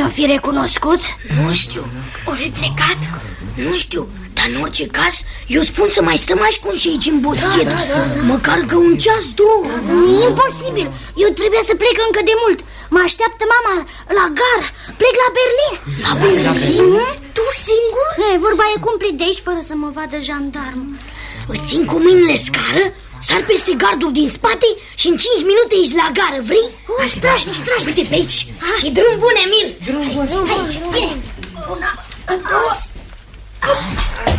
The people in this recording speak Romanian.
ne-o fi recunoscut? Nu știu. O fi plecat? Nu știu. Dar în orice caz, eu spun să mai stăm ascunși aici în boschet. Măcar că un ceas, două. E imposibil. Eu trebuie să plec încă de mult. Mă așteaptă mama la gară. Plec la Berlin. La Berlin? Tu singur? Vorba e cumplit de aici fără să mă vadă jandarm. Îți țin cu mâinile scară, sar peste gardul din spate și în 5 minute ești la gară, vrei? Strașnic. Uite pe aici. Și drum bun, Emil. Drum bun. Aici, vine. Una, două.